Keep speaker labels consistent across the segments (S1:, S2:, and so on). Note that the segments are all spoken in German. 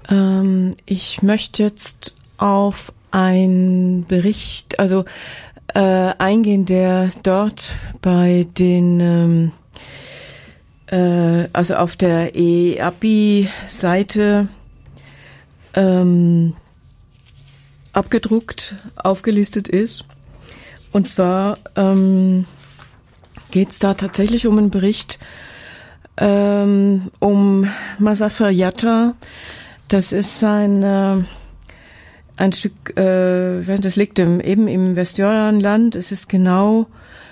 S1: Ich möchte jetzt auf einen Bericht, eingehen, der dort bei den, also auf der EAPI-Seite abgedruckt, aufgelistet ist. Und zwar geht es da tatsächlich um einen Bericht um Muzaffar Yatta. Das ist ein Stück, das liegt eben im Westjordanland. Es ist genau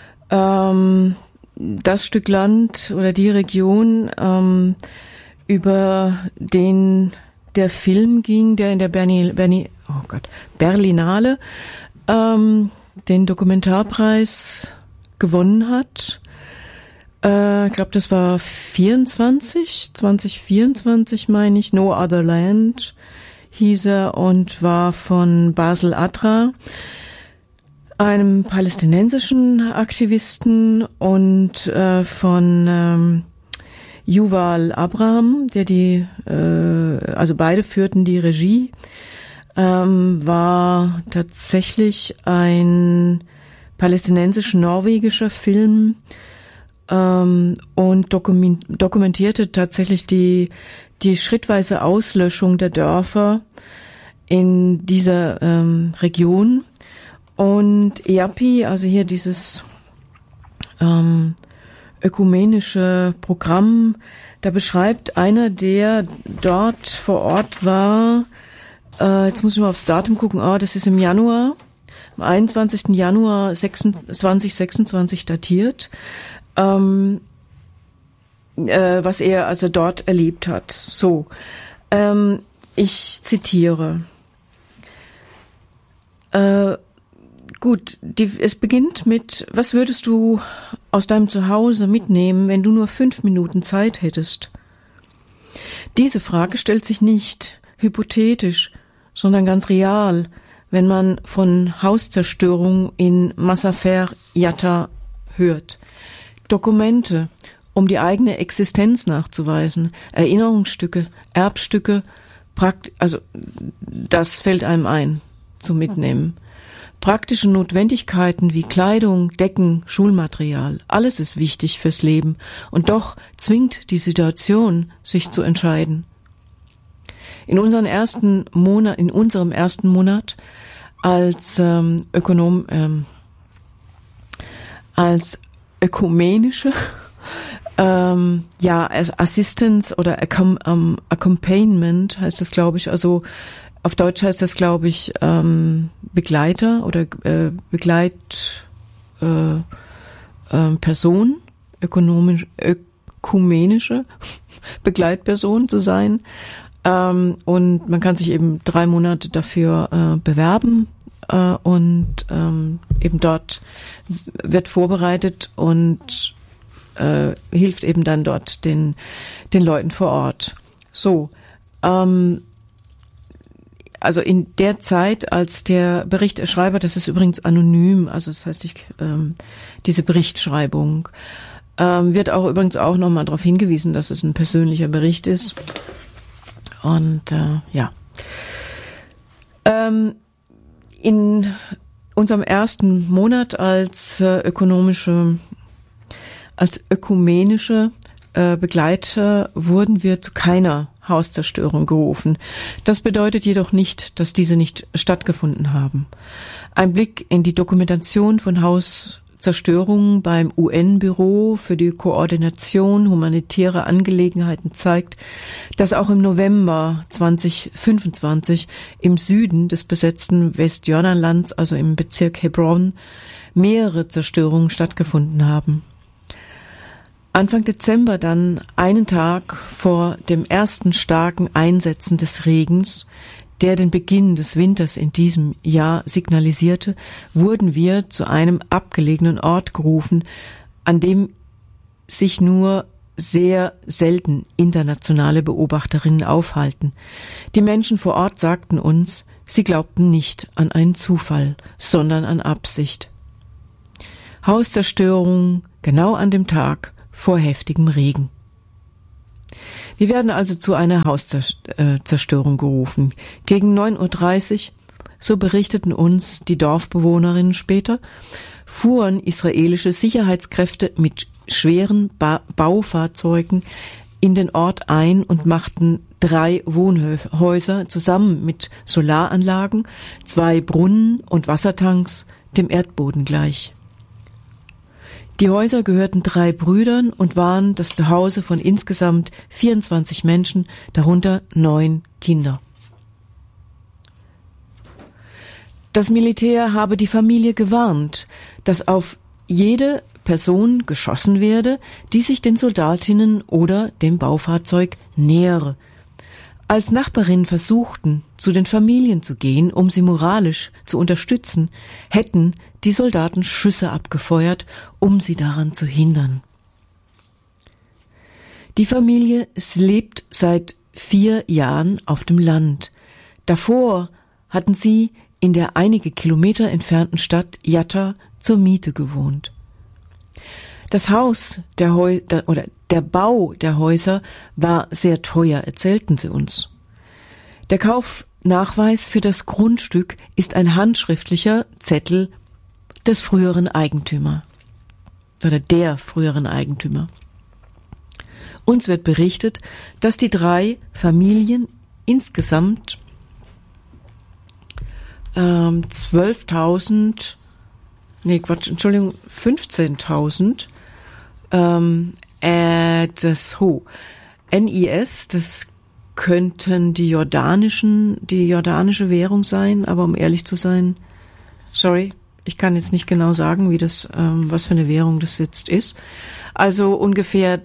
S1: das Stück Land oder die Region, über den der Film ging, der in der Berlinale den Dokumentarpreis gewonnen hat. Ich glaube, das war 2024 meine ich, No Other Land hieß er und war von Basel Adra, einem palästinensischen Aktivisten, und von Yuval Abraham, der also beide führten die Regie, war tatsächlich ein palästinensisch-norwegischer Film, und dokumentierte tatsächlich die schrittweise Auslöschung der Dörfer in dieser Region. Und EAPI, also hier dieses ökumenische Programm, da beschreibt einer, der dort vor Ort war, jetzt muss ich mal aufs Datum gucken, das ist im Januar, am 21. Januar 2026 datiert, was er also dort erlebt hat. So, ich zitiere. Es beginnt mit: Was würdest du aus deinem Zuhause mitnehmen, wenn du nur 5 Minuten Zeit hättest? Diese Frage stellt sich nicht hypothetisch, sondern ganz real, wenn man von Hauszerstörung in Muzaffar Yatta hört. Dokumente, um die eigene Existenz nachzuweisen, Erinnerungsstücke, Erbstücke, also das fällt einem ein, zum Mitnehmen. Praktische Notwendigkeiten wie Kleidung, Decken, Schulmaterial, alles ist wichtig fürs Leben, und doch zwingt die Situation, sich zu entscheiden. In unserem ersten Monat als ökumenische Assistance oder Accompaniment heißt das, glaube ich. Also auf Deutsch heißt das, glaube ich, Begleiter oder Person, ökumenische Begleitperson zu sein. Und man kann sich eben 3 Monate dafür bewerben, und eben dort wird vorbereitet und hilft eben dann dort den Leuten vor Ort. So, also in der Zeit, als der Berichterschreiber, das ist übrigens anonym, also das heißt, diese Berichtschreibung, wird auch übrigens auch nochmal darauf hingewiesen, dass es ein persönlicher Bericht ist. Und in unserem ersten Monat als ökumenische Begleiter wurden wir zu keiner Hauszerstörung gerufen. Das bedeutet jedoch nicht, dass diese nicht stattgefunden haben. Ein Blick in die Dokumentation von Hauszerstörungen beim UN-Büro für die Koordination humanitärer Angelegenheiten zeigt, dass auch im November 2025 im Süden des besetzten Westjordanlands, also im Bezirk Hebron, mehrere Zerstörungen stattgefunden haben. Anfang Dezember dann, einen Tag vor dem ersten starken Einsetzen des Regens, der den Beginn des Winters in diesem Jahr signalisierte, wurden wir zu einem abgelegenen Ort gerufen, an dem sich nur sehr selten internationale Beobachterinnen aufhalten. Die Menschen vor Ort sagten uns, sie glaubten nicht an einen Zufall, sondern an Absicht. Hauszerstörung genau an dem Tag vor heftigem Regen. Wir werden also zu einer Hauszerstörung gerufen. Gegen 9:30 Uhr, so berichteten uns die Dorfbewohnerinnen später, fuhren israelische Sicherheitskräfte mit schweren Baufahrzeugen in den Ort ein und machten 3 Wohnhäuser zusammen mit Solaranlagen, 2 Brunnen und Wassertanks dem Erdboden gleich. Die Häuser gehörten 3 Brüdern und waren das Zuhause von insgesamt 24 Menschen, darunter 9 Kinder. Das Militär habe die Familie gewarnt, dass auf jede Person geschossen werde, die sich den Soldatinnen oder dem Baufahrzeug nähere. Als Nachbarinnen versuchten, zu den Familien zu gehen, um sie moralisch zu unterstützen, hätten die Soldaten Schüsse abgefeuert, um sie daran zu hindern. Die Familie lebt seit 4 Jahren auf dem Land. Davor hatten sie in der einige Kilometer entfernten Stadt Yatta zur Miete gewohnt. Das Haus der Bau der Häuser war sehr teuer, erzählten sie uns. Der Kaufnachweis für das Grundstück ist ein handschriftlicher Zettel des früheren Eigentümers oder der früheren Eigentümer. Uns wird berichtet, dass die 3 Familien insgesamt 15.000 NIS, das könnten die jordanische Währung sein, aber um ehrlich zu sein, sorry, ich kann jetzt nicht genau sagen, wie das, was für eine Währung das jetzt ist. Also ungefähr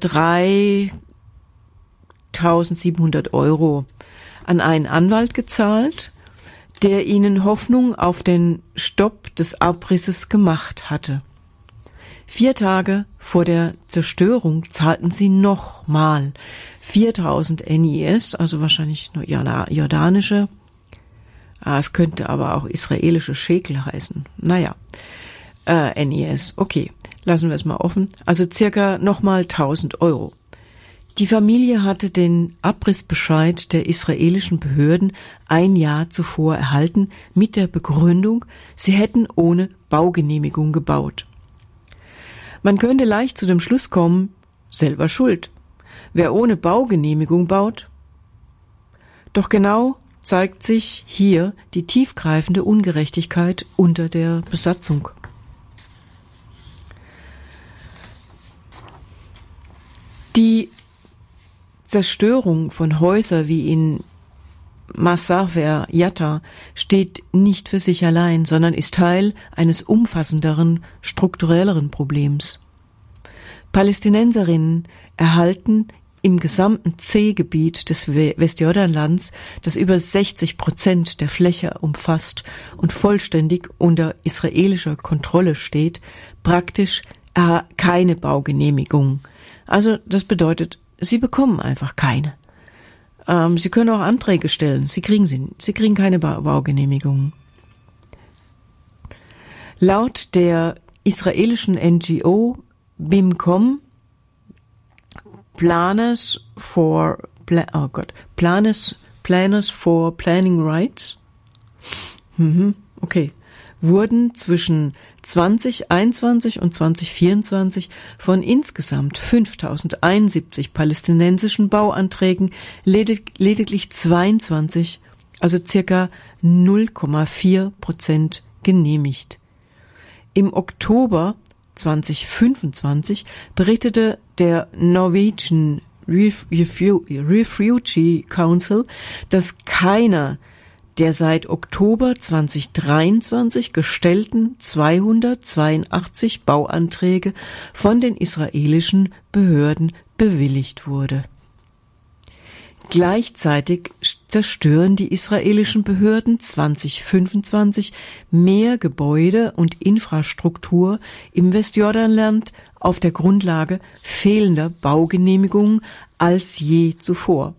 S1: 3.700 € an einen Anwalt gezahlt, der ihnen Hoffnung auf den Stopp des Abrisses gemacht hatte. 4 Tage vor der Zerstörung zahlten sie nochmal 4.000 NIS, also wahrscheinlich nur jordanische. Es könnte aber auch israelische Shekel heißen. Naja, NIS, okay, lassen wir es mal offen. Also circa nochmal 1.000 €. Die Familie hatte den Abrissbescheid der israelischen Behörden 1 Jahr zuvor erhalten mit der Begründung, sie hätten ohne Baugenehmigung gebaut. Man könnte leicht zu dem Schluss kommen, selber schuld. Wer ohne Baugenehmigung baut? Doch genau zeigt sich hier die tiefgreifende Ungerechtigkeit unter der Besatzung. Die Zerstörung von Häusern wie in Masafer Yatta steht nicht für sich allein, sondern ist Teil eines umfassenderen, strukturelleren Problems. Palästinenserinnen erhalten im gesamten C-Gebiet des Westjordanlands, das über 60% der Fläche umfasst und vollständig unter israelischer Kontrolle steht, praktisch keine Baugenehmigung. Also das bedeutet, sie bekommen einfach keine. Sie können auch Anträge stellen, sie kriegen keine Baugenehmigung. Laut der israelischen NGO BIMCOM, Planners for Planning Rights, okay, wurden zwischen 2021 und 2024 von insgesamt 5.071 palästinensischen Bauanträgen lediglich 22, also circa 0,4% genehmigt. Im Oktober 2025 berichtete der Norwegian Refugee Council, dass keiner der seit Oktober 2023 gestellten 282 Bauanträge von den israelischen Behörden bewilligt wurde. Gleichzeitig zerstören die israelischen Behörden 2025 mehr Gebäude und Infrastruktur im Westjordanland auf der Grundlage fehlender Baugenehmigungen als je zuvor.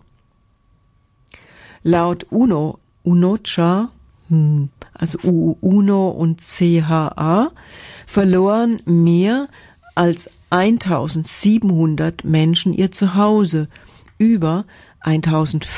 S1: Laut UNOCHA, also UNO und CHA, verloren mehr als 1.700 Menschen ihr Zuhause über 1500